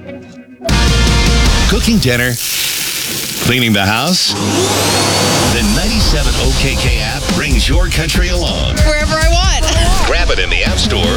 Cooking dinner? Cleaning the house? The 97 OKK app brings your country along. Wherever I want. Grab it in the App Store